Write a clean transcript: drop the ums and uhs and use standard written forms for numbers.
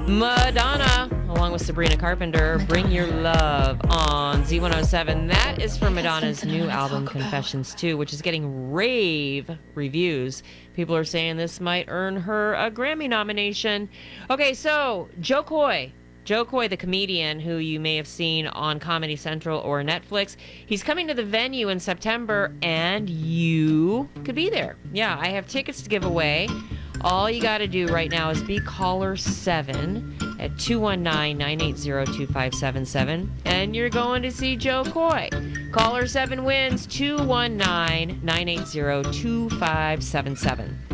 Madonna, along with Sabrina Carpenter, Bring Your Love on Z107. That is from Madonna's new album, Confessions 2, which is getting rave reviews. People are saying this might earn her a Grammy nomination. Okay, so Jo Koy, the comedian who you may have seen on Comedy Central or Netflix, he's coming to the venue in September, and you could be there. Yeah, I have tickets to give away. All you got to do right now is be caller 7 at 219-980-2577, and you're going to see Jo Koy. Caller 7 wins 219-980-2577.